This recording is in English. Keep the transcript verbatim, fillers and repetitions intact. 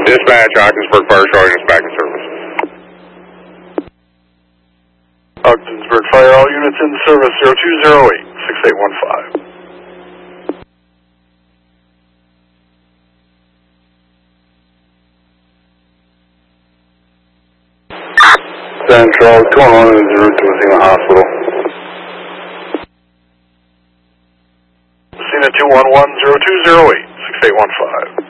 Dispatch, Ogdensburg Fire Sergeant is back in service. Ogdensburg Fire, all units in service, zero two zero eight, six eight one five. Central, what's going on in the route to Azima Hospital? Cena two one one, zero two zero eight, six eight one five.